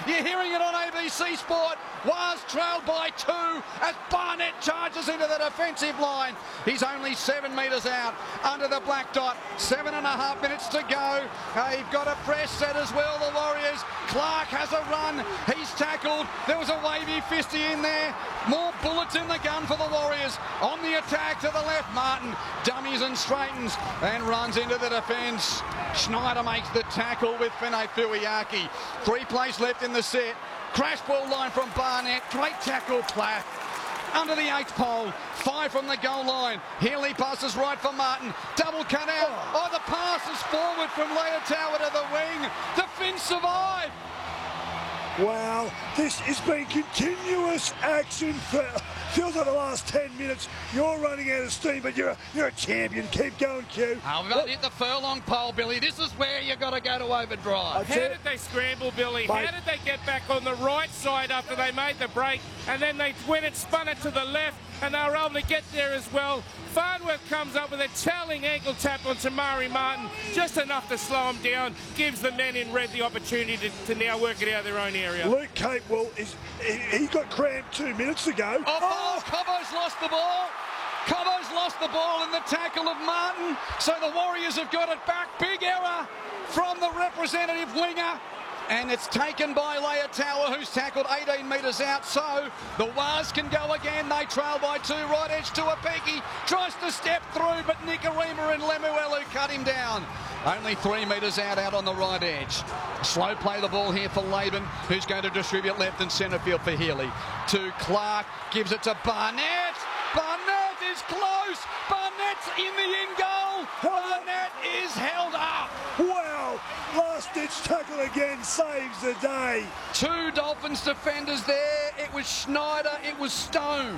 You're hearing it on ABC Sport. Was trailed by 2 as Barnett charges into the defensive line. He's only 7 metres out under the black dot. 7.5 minutes to go. They've got a press set as well, the Warriors. Clark has a run. He's tackled. There was a wavy fisty in there. More bullets in the gun for the Warriors. On the attack to the left, Martin dummies and straightens and runs into the defence. Schneider makes the tackle with Finay Fuiaki. 3 plays left in the set. Crash ball line from Barnett. Great tackle, Platt. Under the 8th pole. 5 from the goal line. Healy passes right for Martin. Double cut out. Oh, the pass is forward from Leotower to the wing. The Finns survive. Wow, this has been continuous action for feels like the last 10 minutes. You're running out of steam, but you're a champion. Keep going, Q. Oh, we've got to hit the furlong pole, Billy. This is where you got to go to overdrive. How did they scramble, Billy? How did they get back on the right side after they made the break? And then they went and spun it to the left, and they were able to get there as well. Farnworth comes up with a telling ankle tap on Tamari Martin, just enough to slow him down, gives the men in red the opportunity to now work it out of their own area. Luke Capewell, he got cramped 2 minutes ago. Cobbo's lost the ball. Cobbo's lost the ball in the tackle of Martin, so the Warriors have got it back. Big error from the representative winger. And it's taken by Leotower, who's tackled 18 metres out. So the Wars can go again. They trail by 2. Right edge to Apeki. Tries to step through, but Nikorima and Lemuelu cut him down. Only 3 metres out on the right edge. Slow play the ball here for Laban, who's going to distribute left and centre field for Healy. To Clark, gives it to Barnett. Barnett is close. Barnett's in the in goal. Barnett is held up. Wow, last ditch tackle again, saves the day. 2 Dolphins defenders there. It was Schneider, it was Stone.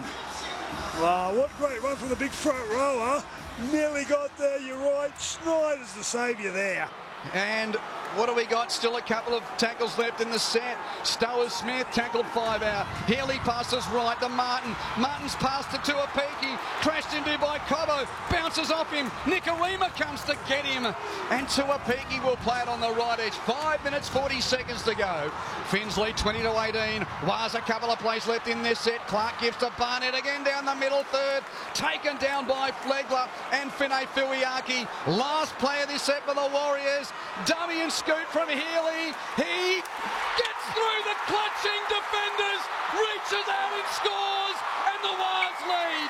Wow, what great run from the big front rower. Nearly got there, you're right. Schneider's the saviour there. And what do we got? Still a couple of tackles left in the set. Stowers-Smith tackled 5 out. Healy passes right to Martin. Martin's passed it to Apeki. Crashed into by Cobbo. Bounces off him. Nikorima comes to get him. And Tuapeki will play it on the right edge. 5 minutes, 40 seconds to go. Finns lead 20-18. Was a couple of plays left in this set. Clark gives to Barnett again down the middle third. Taken down by Flegler and Finay Fuiaki. Last play of this set for the Warriors. Dummy and scoot from Healy. He gets through the clutching defenders, reaches out and scores, and the Wars lead.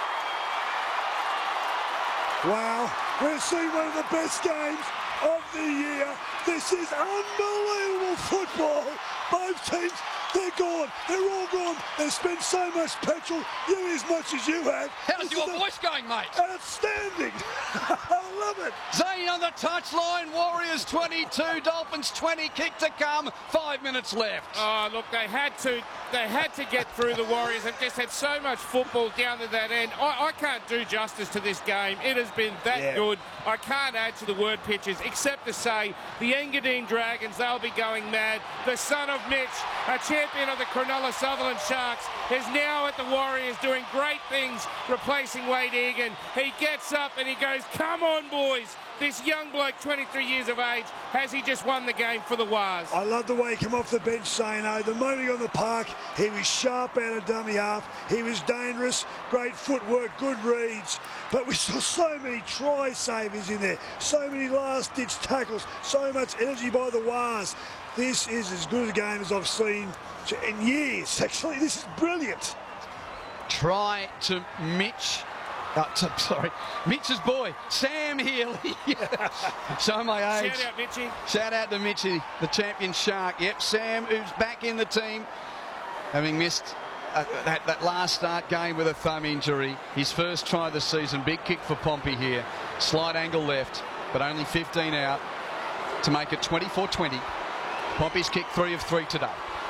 Wow, we're seeing one of the best games of the year. This is unbelievable football. Both teams, they're gone. They're all gone. They've spent so much petrol, you as much as you have. How's your voice going, mate? Outstanding. I love it. Zane on the touchline. Warriors 22, Dolphins 20. Kick to come. 5 minutes left. Oh, look, they had to get through the Warriors. They've just had so much football down to that end. I can't do justice to this game. It has been that good. I can't add to the word pictures except to say the Engadine Dragons, they'll be going mad. The son of Mitch, a champion of the Cronulla Sutherland Sharks, is now at the Warriors doing great things, replacing Wade Egan. He gets up and he goes, come on, boys. This young bloke, 23 years of age, has he just won the game for the Wars? I love the way he came off the bench, Sano. The moment he got on the park, he was sharp out of dummy half. He was dangerous, great footwork, good reads. But we saw so many try savers in there, so many last-ditch tackles, so much energy by the Wars. This is as good a game as I've seen in years, actually. This is brilliant. Try to Mitch. Mitch's boy, Sam Healy. Show my age. Shout out, Mitchy. Shout out to Mitchy, the champion Shark. Yep, Sam, who's back in the team, having missed that last start game with a thumb injury. His first try of the season. Big kick for Pompey here. Slight angle left, but only 15 out to make it 24-20. Pompey's kicked 3 of 3 today.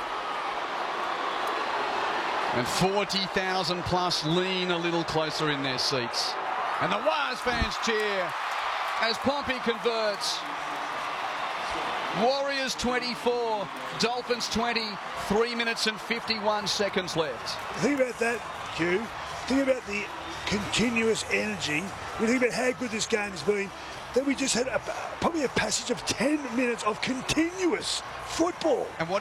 And 40,000 plus lean a little closer in their seats. And the Wars fans cheer as Pompey converts. Warriors 24, Dolphins 20, 3 minutes and 51 seconds left. Think about that, Q. Think about the continuous energy. We think about how good this game has been. Then we just had probably a passage of 10 minutes of continuous football. And what